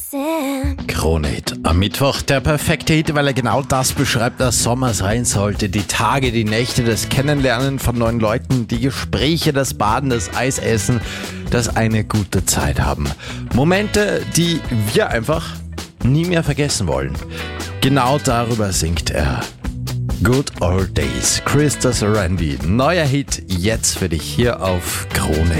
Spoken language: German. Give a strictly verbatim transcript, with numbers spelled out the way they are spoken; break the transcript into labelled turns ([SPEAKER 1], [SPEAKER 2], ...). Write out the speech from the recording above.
[SPEAKER 1] Krone-Hit am Mittwoch, der perfekte Hit, weil er genau das beschreibt, was Sommer sein sollte. Die Tage, die Nächte, das Kennenlernen von neuen Leuten, die Gespräche, das Baden, das Eisessen, das eine gute Zeit haben. Momente, die wir einfach nie mehr vergessen wollen. Genau darüber singt er. Good Old Days, Krista Sarandon. Neuer Hit jetzt für dich hier auf Krone.